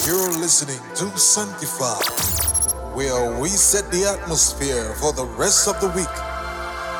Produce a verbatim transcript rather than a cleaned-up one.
You're listening to Sanctify, where we set the atmosphere for the rest of the week.